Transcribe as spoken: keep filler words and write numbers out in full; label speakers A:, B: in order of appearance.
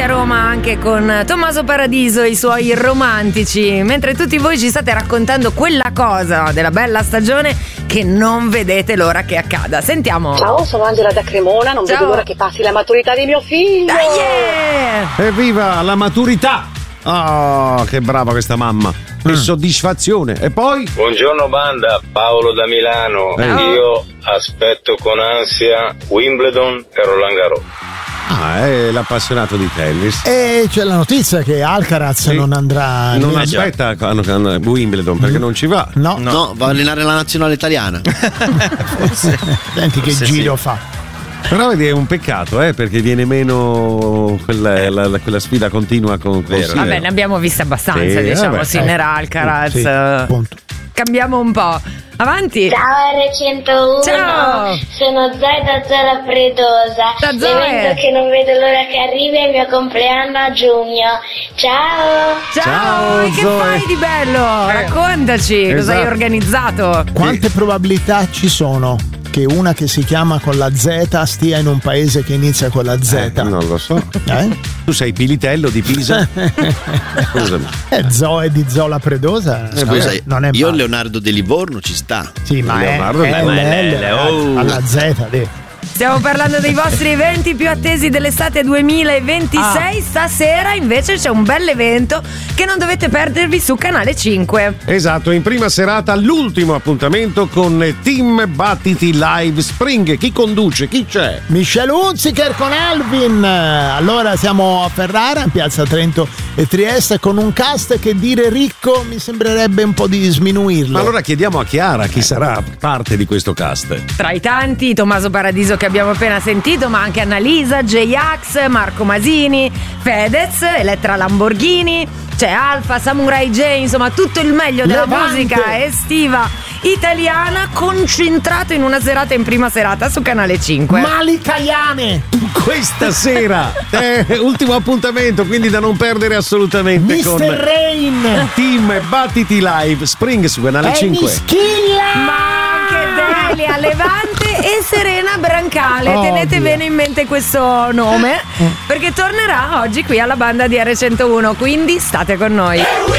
A: a Roma anche con Tommaso Paradiso e i suoi romantici, mentre tutti voi ci state raccontando quella cosa della bella stagione che non vedete l'ora che accada. Sentiamo.
B: Ciao, sono Angela da Cremona, non
A: Ciao.
B: vedo l'ora che passi la maturità di mio figlio.
A: Dai, yeah!
C: Evviva la maturità! Oh, che brava questa mamma! Che mm. soddisfazione! E poi?
D: Buongiorno banda, Paolo da Milano.
C: Eh.
D: Io aspetto con ansia Wimbledon e Roland Garros.
C: Ah, è l'appassionato di tennis.
E: E c'è la notizia che Alcaraz sì. non andrà.
C: Non aspetta a Wimbledon perché mm. non ci va.
E: No.
F: no, no, va a allenare la nazionale italiana.
E: Forse. Senti che Forse giro sì. fa.
C: Però vedi, è un peccato, eh, perché viene meno quella, la, la, quella sfida continua con, con Sinner.
A: Vabbè, ne abbiamo viste abbastanza, sì, diciamo, vabbè, Sinner, Alcaraz. Sì, punto. Cambiamo un po'. Avanti.
G: Ciao R centouno.
A: Ciao.
G: Sono Zoe da Zola Predosa.
A: Da Zoe.
G: L'evento che non vedo l'ora che arrivi è il mio compleanno a giugno. Ciao.
A: Ciao. Ciao che Zoe. Fai di bello? Raccontaci, esatto. Cosa hai organizzato?
E: Quante sì. probabilità ci sono che una che si chiama con la Z stia in un paese che inizia con la Z?
C: Eh, non lo so.
E: Eh?
C: Tu sei Pilitello di Pisa? Scusami.
E: Eh, Zoe di Zola Predosa.
F: Eh, Scusa,
E: non è
F: io
E: male.
F: Leonardo di Livorno ci sta.
E: Sì, ma
C: Leonardo
E: è, è,
C: ma
E: è, è oh. alla Z lì.
A: Stiamo parlando dei vostri eventi più attesi dell'estate duemilaventisei. Ah. Stasera invece c'è un bell'evento che non dovete perdervi su Canale cinque.
C: Esatto, in prima serata l'ultimo appuntamento con Team Battiti Live Spring. Chi conduce? Chi c'è?
E: Michele Hunziker con Alvin. Allora siamo a Ferrara, in piazza Trento e Trieste, con un cast che dire ricco mi sembrerebbe un po' di sminuirlo.
C: Ma allora chiediamo a Chiara chi sarà parte di questo cast.
A: Tra i tanti Tommaso Paradiso che abbiamo appena sentito, ma anche Annalisa, J-Ax, Marco Masini, Fedez, Elettra Lamborghini, c'è Alfa, Samurai J, insomma tutto il meglio della
E: Levante.
A: musica estiva italiana concentrato in una serata, in prima serata su Canale cinque.
E: Malicaiane
C: questa sera eh, ultimo appuntamento, quindi da non perdere assolutamente.
E: mister
C: con
E: Rain,
C: Team Battiti Live Spring su Canale
E: e
C: cinque.
E: Mischilla,
A: ma anche Delia Levante e Serena Brancale.
E: Oh,
A: tenete
E: Dio.
A: bene in mente questo nome perché tornerà oggi qui alla banda di R centouno, quindi state con noi.